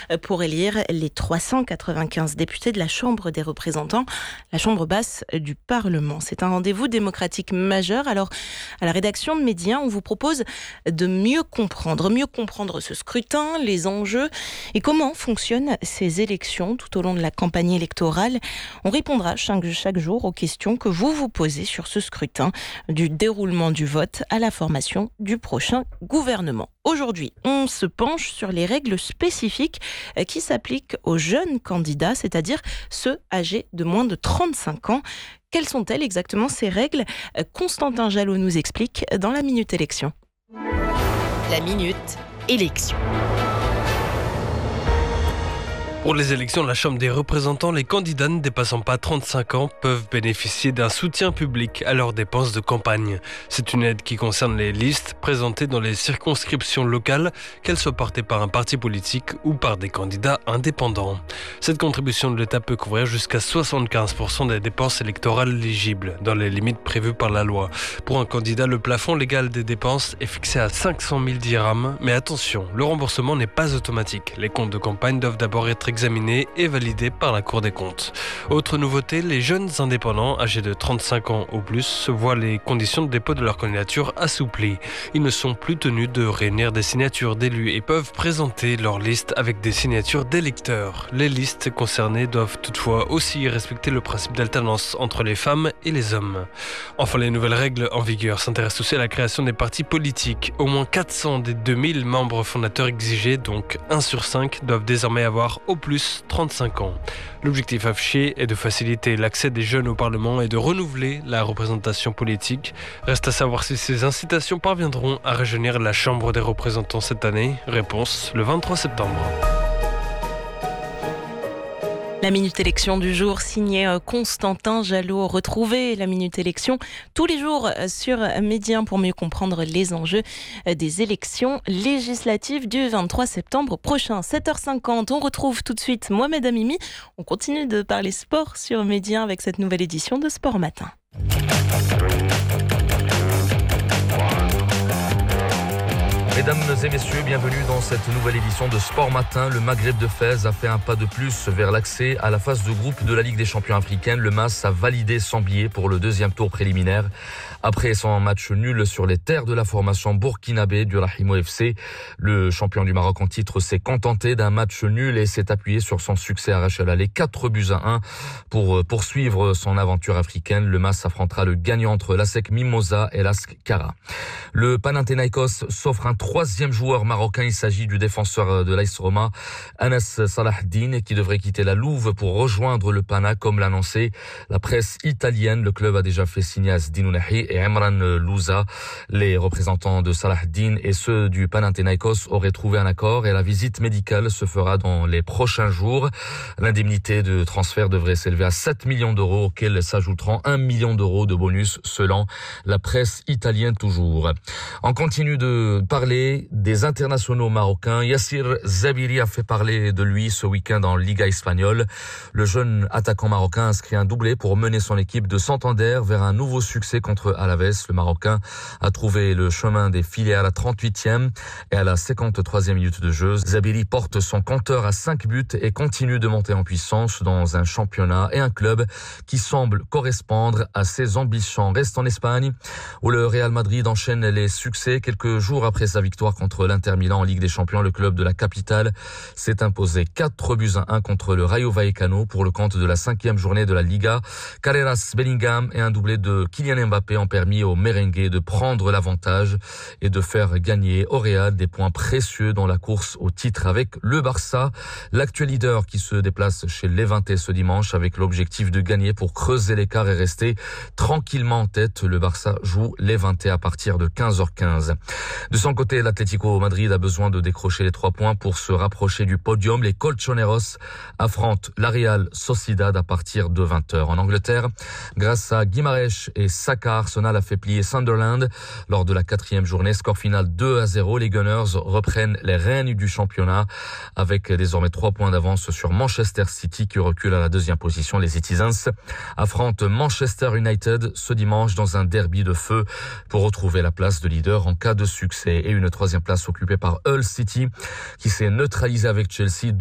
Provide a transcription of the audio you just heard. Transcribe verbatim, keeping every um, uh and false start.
pour élire les trois cent quatre-vingt-quinze députés de la Chambre des représentants, la Chambre basse du Parlement. C'est un rendez-vous démocratique majeur. Alors, à la rédaction de Média, on vous propose de mieux comprendre, mieux comprendre ce scrutin, les enjeux et comment fonctionnent ces élections tout au long de la campagne électorale. On répondra chaque, chaque jour aux questions que vous vous posez sur ce scrutin, du déroulement du vote à la formation du prochain gouvernement. Aujourd'hui, on se penche sur les règles spécifiques qui s'appliquent aux jeunes candidats, c'est-à-dire ceux âgés de moins de trente-cinq ans. Quelles sont-elles exactement ces règles ? Constantin Jalot nous explique dans la Minute Élection. La Minute Élection. Pour les élections de la Chambre des représentants, les candidats ne dépassant pas trente-cinq ans peuvent bénéficier d'un soutien public à leurs dépenses de campagne. C'est une aide qui concerne les listes présentées dans les circonscriptions locales, qu'elles soient portées par un parti politique ou par des candidats indépendants. Cette contribution de l'État peut couvrir jusqu'à soixante-quinze pour cent des dépenses électorales éligibles, dans les limites prévues par la loi. Pour un candidat, le plafond légal des dépenses est fixé à cinq cent mille dirhams, mais attention, le remboursement n'est pas automatique. Les comptes de campagne doivent d'abord être examinés et validés par la Cour des comptes. Autre nouveauté, les jeunes indépendants âgés de trente-cinq ans ou plus se voient les conditions de dépôt de leur candidature assouplies. Ils ne sont plus tenus de réunir des signatures d'élus et peuvent présenter leur liste avec des signatures d'électeurs. Les listes concernées doivent toutefois aussi respecter le principe d'alternance entre les femmes et les hommes. Enfin, les nouvelles règles en vigueur s'intéressent aussi à la création des partis politiques. Au moins quatre cents des deux mille membres fondateurs exigés, donc un sur cinq, doivent désormais avoir au plus trente-cinq ans. L'objectif affiché est de faciliter l'accès des jeunes au Parlement et de renouveler la représentation politique. Reste à savoir si ces incitations parviendront à rajeunir la Chambre des représentants cette année. Réponse le vingt-trois septembre. La Minute Élection du jour, signée Constantin Jalot. Retrouvez la Minute Élection tous les jours sur Média pour mieux comprendre les enjeux des élections législatives du vingt-trois septembre prochain. sept heures cinquante, on retrouve tout de suite Mohamed Amimi. On continue de parler sport sur Média avec cette nouvelle édition de Sport Matin. Mesdames et messieurs, bienvenue dans cette nouvelle édition de Sport Matin. Le Maghreb de Fès a fait un pas de plus vers l'accès à la phase de groupe de la Ligue des champions africaine. Le M A S a validé son billet pour le deuxième tour préliminaire. Après son match nul sur les terres de la formation burkinabé du Rahimo F C, le champion du Maroc en titre s'est contenté d'un match nul et s'est appuyé sur son succès arraché à l'aller quatre buts à un pour poursuivre son aventure africaine. Le M A S affrontera le gagnant entre l'ASEC Mimosa et l'Ask Kara. Le Panathinaikos s'offre un troisième joueur marocain. Il s'agit du défenseur de l'A S Roma, Anas Salahdine, qui devrait quitter la Louve pour rejoindre le Pana, comme l'a annoncé la presse italienne. Le club a déjà fait signer Asdin Ounahi et Emran Louza. Les représentants de Salahdine et ceux du Panathinaikos auraient trouvé un accord et la visite médicale se fera dans les prochains jours. L'indemnité de transfert devrait s'élever à sept millions d'euros, auxquels s'ajouteront un million d'euros de bonus, selon la presse italienne toujours. On continue de parler des internationaux marocains. Yassir Zabiri a fait parler de lui ce week-end en Liga espagnole. Le jeune attaquant marocain a inscrit un doublé pour mener son équipe de Santander vers un nouveau succès contre Alaves. Le Marocain a trouvé le chemin des filets à la trente-huitième et à la cinquante-troisième minute de jeu. Zabiri porte son compteur à cinq buts et continue de monter en puissance dans un championnat et un club qui semble correspondre à ses ambitions. Reste en Espagne où le Real Madrid enchaîne les succès. Quelques jours après sa victoire contre l'Inter Milan en Ligue des Champions, le club de la capitale s'est imposé quatre buts à un contre le Rayo Vallecano pour le compte de la cinquième journée de la Liga. Carreras, Bellingham et un doublé de Kylian Mbappé ont permis aux merengues de prendre l'avantage et de faire gagner au Real des points précieux dans la course au titre avec le Barça, l'actuel leader qui se déplace chez Levante ce dimanche avec l'objectif de gagner pour creuser l'écart et rester tranquillement en tête. Le Barça joue Levante à partir de quinze heures quinze. De son côté, l'Atlético Madrid a besoin de décrocher les trois points pour se rapprocher du podium. Les Colchoneros affrontent la Real Sociedad à partir de vingt heures. En Angleterre, grâce à Guimarães et Saka, Arsenal a fait plier Sunderland lors de la quatrième journée. Score final deux à zéro. Les Gunners reprennent les rênes du championnat avec désormais trois points d'avance sur Manchester City qui recule à la deuxième position. Les Citizens affrontent Manchester United ce dimanche dans un derby de feu pour retrouver la place de leader en cas de succès. Et une troisième place occupée par Hull City qui s'est neutralisé avec Chelsea.